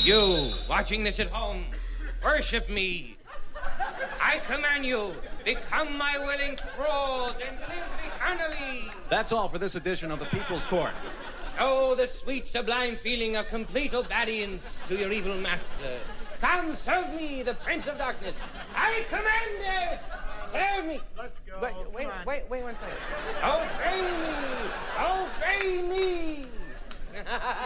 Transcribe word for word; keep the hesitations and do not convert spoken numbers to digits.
You, watching this at home, worship me. I command you, become my willing thralls and live eternally. That's all for this edition of the People's Court. Oh, the sweet, sublime feeling of complete obedience to your evil master. Come, serve me, the Prince of Darkness. I command it. Serve me. Let's go. Wait, wait, Come on. wait, wait one second. Obey me. Obey me.